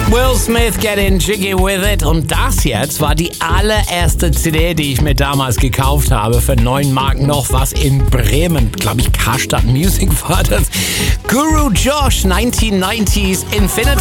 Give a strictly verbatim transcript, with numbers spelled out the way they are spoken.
Will Smith, Getting Jiggy With It. Und das jetzt war die allererste C D, die ich mir damals gekauft habe. Für neun Mark noch was in Bremen. Glaube ich, Karstadt Music war das. Guru Josh, neunzehnhundertneunzig's Infinity.